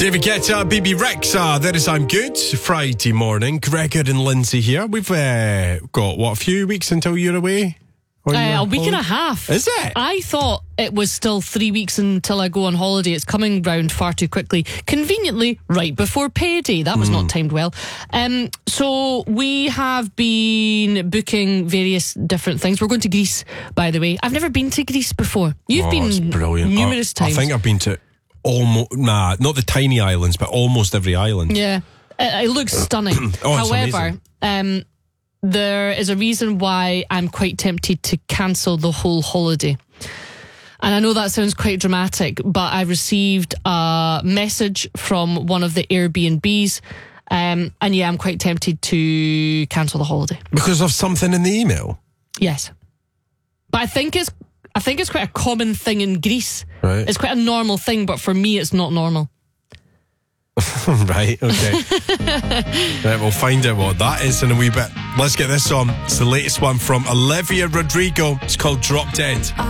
David Guetta, BB Rexa, there is I'm Good. Friday morning, Gregor and Lindsay here. We've got, a few weeks until you're away? A week and a half. Is it? I thought it was still 3 weeks until I go on holiday. It's coming round far too quickly. Conveniently, right before payday. That was not timed well. So we have been booking various different things. We're going to Greece, by the way. I've never been to Greece before. You've been brilliant. numerous times. I think I've been to not the tiny islands, but almost every island. Yeah. It looks stunning. However, there is a reason why I'm quite tempted to cancel the whole holiday. And I know that sounds quite dramatic, but I received a message from one of the Airbnbs, and yeah, I'm quite tempted to cancel the holiday. Because of something in the email? Yes. But I think it's quite a common thing in Greece. Right. It's quite a normal thing, but for me it's not normal. Right, okay. Right, we'll find out what that is in a wee bit. Let's get this on. It's the latest one from Olivia Rodrigo. It's called Drop Dead.